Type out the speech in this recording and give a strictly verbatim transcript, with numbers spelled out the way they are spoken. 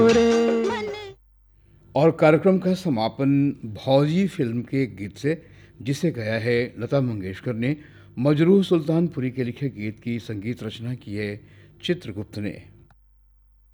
और कार्यक्रम का समापन भौजी फिल्म के एक गीत से, जिसे गाया है लता मंगेशकर ने। मजरूह सुल्तानपुरी के लिखे गीत की संगीत रचना की है चित्रगुप्त ने।